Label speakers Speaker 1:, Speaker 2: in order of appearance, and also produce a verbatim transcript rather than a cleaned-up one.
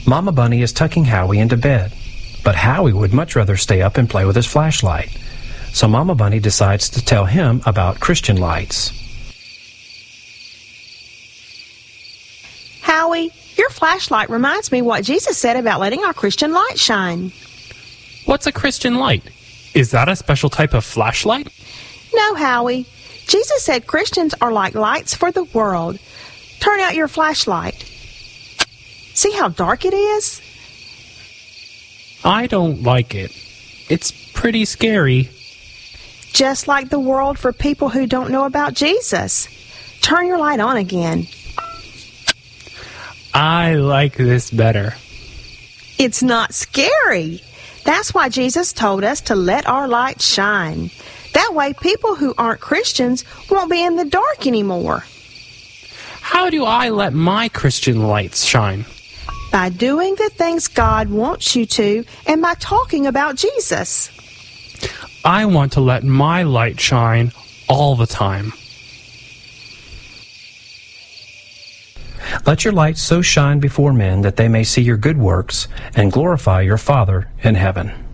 Speaker 1: Mama Bunny is tucking Howie into bed, but Howie would much rather stay up and play with his flashlight. So Mama Bunny decides to tell him about Christian lights.
Speaker 2: Howie, your flashlight reminds me what Jesus said about letting our Christian light shine.
Speaker 3: What's a Christian light? Is that a special type of flashlight?
Speaker 2: No, Howie. Jesus said Christians are like lights for the world. Turn out your flashlight. See how dark it is?
Speaker 3: I don't like it. It's pretty scary.
Speaker 2: Just like the world for people who don't know about Jesus. Turn your light on again.
Speaker 3: I like this better.
Speaker 2: It's not scary. That's why Jesus told us to let our light shine. That way people who aren't Christians won't be in the dark anymore.
Speaker 3: How do I let my Christian lights shine?
Speaker 2: By doing the things God wants you to and by talking about Jesus.
Speaker 3: I want to let my light shine all the time.
Speaker 1: Let your light so shine before men that they may see your good works and glorify your Father in heaven.